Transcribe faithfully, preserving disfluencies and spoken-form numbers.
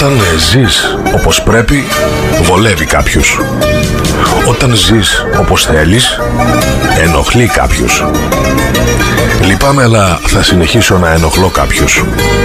Όταν ζεις όπως πρέπει, βολεύει κάποιους. Όταν ζεις όπως θέλεις, ενοχλεί κάποιους. Λυπάμαι, αλλά θα συνεχίσω να ενοχλώ κάποιους.